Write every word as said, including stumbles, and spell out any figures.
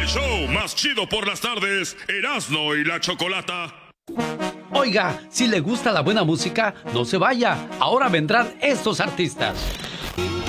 El show más chido por las tardes, Erasmo y la Chocolata. Oiga, si le gusta la buena música, no se vaya. Ahora vendrán estos artistas.